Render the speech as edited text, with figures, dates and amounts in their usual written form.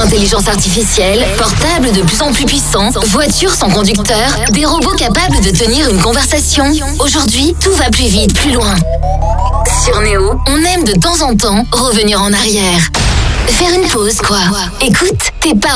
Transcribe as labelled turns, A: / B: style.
A: Intelligence artificielle, portables de plus en plus puissants, voitures sans conducteur, des robots capables de tenir une conversation. Aujourd'hui, tout va plus vite, plus loin. Sur Néo, on aime de temps en temps revenir en arrière. Faire une pause, quoi. Écoute tes parents.